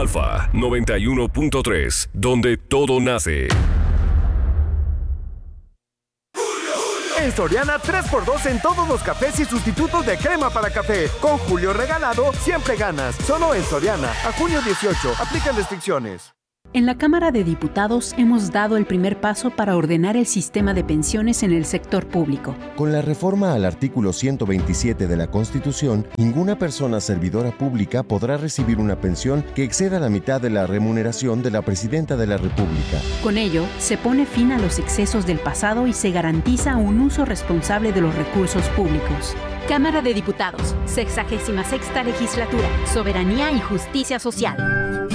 Alfa 91.3, donde todo nace. En Soriana, 3x2 en todos los cafés y sustitutos de crema para café. Con Julio regalado, siempre ganas. Solo en Soriana. A junio 18. Aplican restricciones. En la Cámara de Diputados hemos dado el primer paso para ordenar el sistema de pensiones en el sector público. Con la reforma al artículo 127 de la Constitución, ninguna persona servidora pública podrá recibir una pensión que exceda la mitad de la remuneración de la Presidenta de la República. Con ello, se pone fin a los excesos del pasado y se garantiza un uso responsable de los recursos públicos. Cámara de Diputados, 66ª Legislatura, Soberanía y Justicia Social.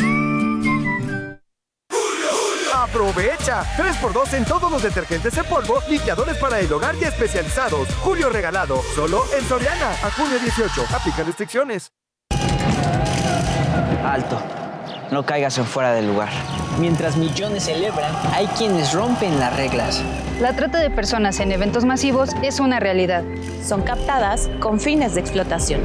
¡Aprovecha! 3x2 en todos los detergentes en polvo, limpiadores para el hogar y especializados. Julio regalado, solo en Soriana. A junio 18. Aplican restricciones. Alto. No caigas en fuera del lugar. Mientras millones celebran, hay quienes rompen las reglas. La trata de personas en eventos masivos es una realidad. Son captadas con fines de explotación.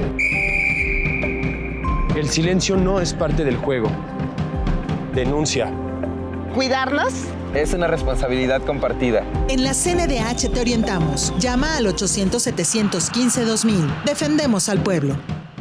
El silencio no es parte del juego. Denuncia. ¿Cuidarnos? Es una responsabilidad compartida. En la CNDH te orientamos. Llama al 800-715-2000. Defendemos al pueblo.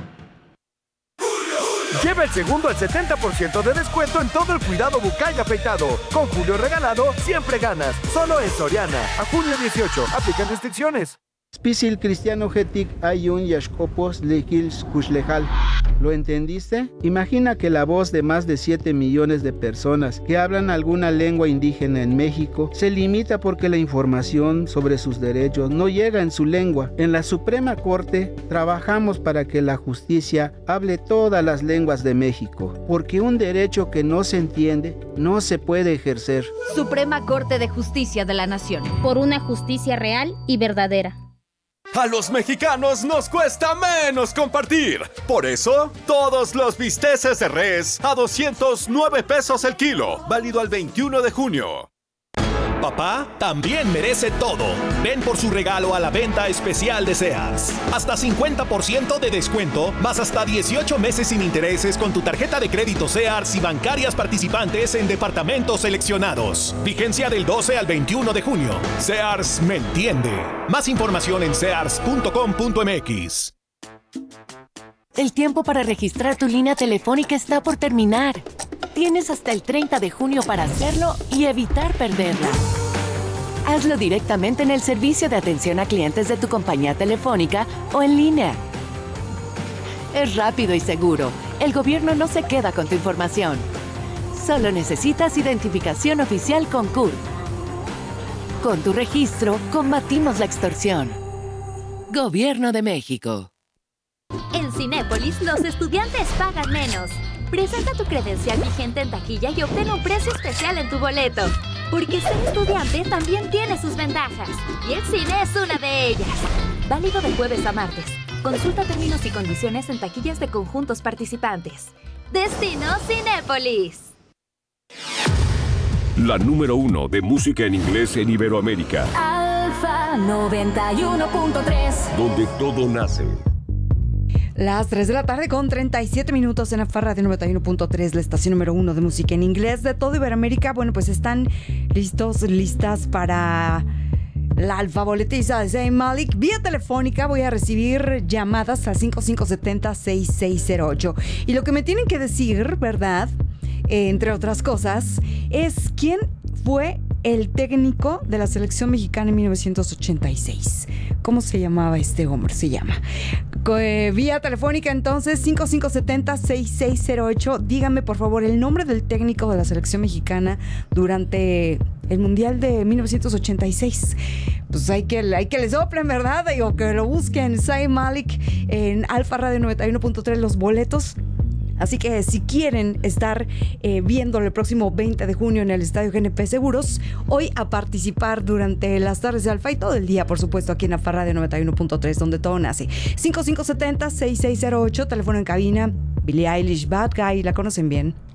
Lleva el segundo al 70% de descuento en todo el cuidado bucal y afeitado. Con Julio regalado, siempre ganas. Solo en Soriana. A junio 18. Aplican restricciones. Spisil cristiano getic ayun yashkopos lekils kushlejal. ¿Lo entendiste? Imagina que la voz de más de 7 millones de personas que hablan alguna lengua indígena en México se limita porque la información sobre sus derechos no llega en su lengua. En la Suprema Corte trabajamos para que la justicia hable todas las lenguas de México, porque un derecho que no se entiende no se puede ejercer. Suprema Corte de Justicia de la Nación. Por una justicia real y verdadera. A los mexicanos nos cuesta menos compartir. Por eso, todos los bisteces de res a 209 pesos el kilo. Válido al 21 de junio. Papá también merece todo. Ven por su regalo a la venta especial de Sears. Hasta 50% de descuento, más hasta 18 meses sin intereses con tu tarjeta de crédito Sears y bancarias participantes en departamentos seleccionados. Vigencia del 12 al 21 de junio. Sears me entiende. Más información en sears.com.mx. El tiempo para registrar tu línea telefónica está por terminar. Tienes hasta el 30 de junio para hacerlo y evitar perderla. Hazlo directamente en el servicio de atención a clientes de tu compañía telefónica o en línea. Es rápido y seguro. El gobierno no se queda con tu información. Solo necesitas identificación oficial con CURP. Con tu registro, combatimos la extorsión. Gobierno de México. En Cinépolis, los estudiantes pagan menos. Presenta tu credencial vigente en taquilla y obtén un precio especial en tu boleto. Porque ser estudiante también tiene sus ventajas. Y el cine es una de ellas. Válido de jueves a martes. Consulta términos y condiciones en taquillas de conjuntos participantes. Destino Cinépolis. La número 1 de música en inglés en Iberoamérica. Alfa 91.3. Donde todo nace. Las 3 de la tarde con 37 minutos en Alfa Radio 91.3, la estación número 1 de música en inglés de todo Iberoamérica. Bueno, pues están listas para la alfa boletiza de Zayn Malik. Vía telefónica voy a recibir llamadas al 5570-6608. Y lo que me tienen que decir, ¿verdad? Entre otras cosas, es quién fue el técnico de la selección mexicana en 1986. ¿Cómo se llamaba este hombre? Se llama. Vía telefónica, entonces, 5570-6608. Díganme, por favor, el nombre del técnico de la selección mexicana durante el Mundial de 1986. Pues hay que le soplen, ¿verdad? O que lo busquen. Zayn Malik en Alfa Radio 91.3, los boletos. Así que si quieren estar viéndolo el próximo 20 de junio en el Estadio GNP Seguros, hoy a participar durante las tardes de Alfa y todo el día, por supuesto, aquí en Alfa Radio 91.3, donde todo nace. 5570-6608, teléfono en cabina. Billie Eilish, Bad Guy, ¿la conocen bien?